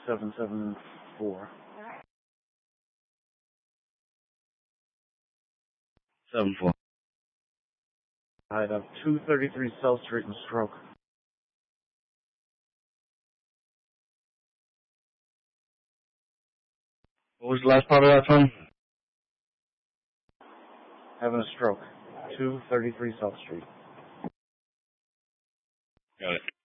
774. 74. I have 233 South Street in stroke. What was the last part of that, Tom? Having a stroke. 233 South Street. Got it.